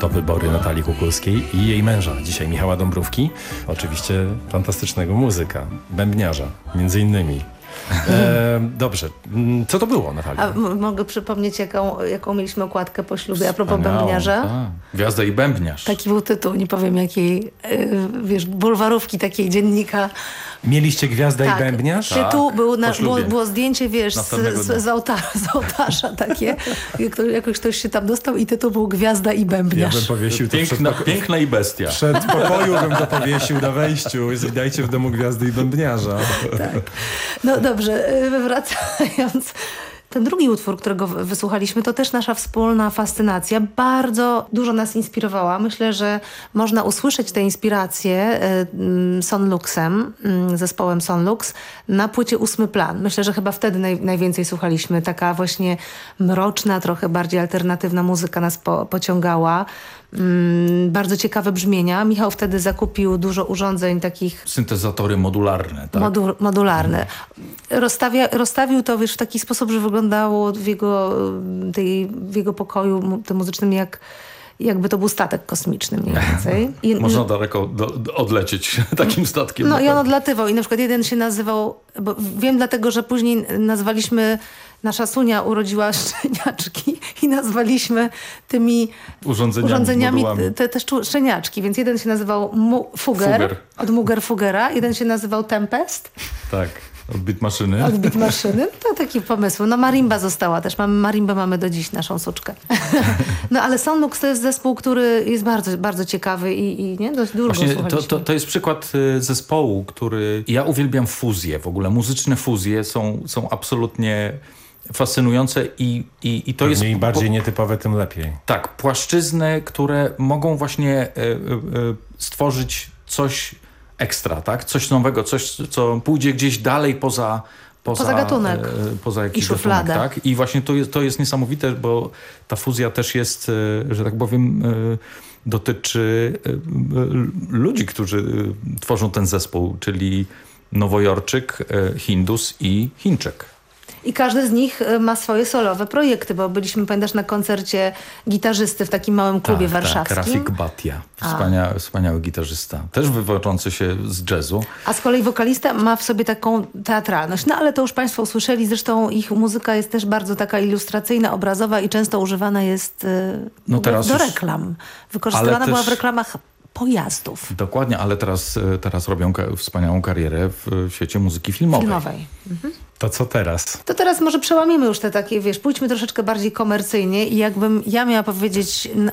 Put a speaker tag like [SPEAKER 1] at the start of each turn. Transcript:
[SPEAKER 1] to wybory Natalii Kukulskiej i jej męża, dzisiaj Michała Dąbrówki. Oczywiście fantastycznego muzyka, bębniarza, między innymi. Dobrze, co to było, Natalia?
[SPEAKER 2] A mogę przypomnieć, jaką mieliśmy okładkę po ślubie a propos bębniarza?
[SPEAKER 3] Gwiazda i bębniarz.
[SPEAKER 2] Taki był tytuł, nie powiem jakiej, wiesz, bulwarówki takiej dziennika.
[SPEAKER 1] Mieliście Gwiazda i bębniarz?
[SPEAKER 2] Tytuł był, było zdjęcie, wiesz, z ołtarza takie. Jakoś ktoś się tam dostał i tytuł był Gwiazda i bębniarz.
[SPEAKER 1] Ja bym powiesił to
[SPEAKER 3] Piękna i bestia.
[SPEAKER 1] Przed pokoju bym to powiesił na wejściu. Witajcie w domu Gwiazdy i bębniarza.
[SPEAKER 2] Tak. No dobrze, wracając. Ten drugi utwór, którego wysłuchaliśmy, to też nasza wspólna fascynacja. Bardzo dużo nas inspirowała. Myślę, że można usłyszeć tę inspirację Sonluxem, zespołem Sonlux, na płycie 8 Plan. Myślę, że chyba wtedy najwięcej słuchaliśmy. Taka właśnie mroczna, trochę bardziej alternatywna muzyka nas pociągała. Bardzo ciekawe brzmienia. Michał wtedy zakupił dużo urządzeń takich...
[SPEAKER 3] Syntezatory modularne, tak?
[SPEAKER 2] Modularne. Rozstawił to, wiesz, w taki sposób, że wyglądało w jego pokoju tym muzycznym jakby to był statek kosmiczny mniej więcej.
[SPEAKER 3] Można daleko odlecieć takim statkiem.
[SPEAKER 2] No i on odlatywał i na przykład jeden się nazywał, bo wiem dlatego, że później nazwaliśmy, nasza Sunia urodziła szczeniaczki i nazwaliśmy tymi urządzeniami też szczeniaczki, więc jeden się nazywał Fugger. Od Fugera, jeden się nazywał Tempest.
[SPEAKER 3] Tak. Odbyt maszyny.
[SPEAKER 2] Odbyt maszyny. To taki pomysł. No marimba została też. Marimbę mamy do dziś, naszą suczkę. No ale Sonlux to jest zespół, który jest bardzo, bardzo ciekawy i nie? Dość dużo słuchaliśmy.
[SPEAKER 3] To jest przykład zespołu, który... Ja uwielbiam fuzje w ogóle. Muzyczne fuzje są absolutnie fascynujące i to jest...
[SPEAKER 1] Im bardziej nietypowe, tym lepiej.
[SPEAKER 3] Tak. Płaszczyzny, które mogą właśnie stworzyć coś ekstra, tak? Coś nowego, coś, co pójdzie gdzieś dalej poza
[SPEAKER 2] gatunek.
[SPEAKER 3] Poza jakiś
[SPEAKER 2] i szufladę.
[SPEAKER 3] Gatunek, tak? I właśnie to jest niesamowite, bo ta fuzja też jest, że tak powiem, dotyczy ludzi, którzy tworzą ten zespół, czyli Nowojorczyk, Hindus i Chińczyk.
[SPEAKER 2] I każdy z nich ma swoje solowe projekty, bo byliśmy, pamiętasz, na koncercie gitarzysty w takim małym klubie warszawskim.
[SPEAKER 3] Tak, Rafik Bhatia. Wspaniały gitarzysta. Też wywodzący się z jazzu.
[SPEAKER 2] A z kolei wokalista ma w sobie taką teatralność. No ale to już państwo usłyszeli. Zresztą ich muzyka jest też bardzo taka ilustracyjna, obrazowa i często używana jest do reklam. Wykorzystywana była w reklamach pojazdów.
[SPEAKER 3] Dokładnie, ale teraz robią wspaniałą karierę w świecie muzyki filmowej.
[SPEAKER 2] Mhm.
[SPEAKER 1] To co teraz?
[SPEAKER 2] To teraz może przełamimy już te takie, wiesz, pójdźmy troszeczkę bardziej komercyjnie i jakbym ja miała powiedzieć